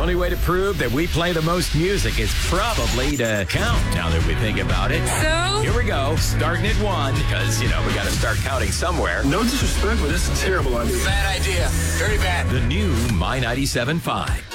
only way to prove that we play the most music is probably to count, now that we think about it. So? Here we go, starting at 1, because, we got to start counting somewhere. No disrespect, but this is a terrible idea. Bad idea. Very bad. The new My 97.5.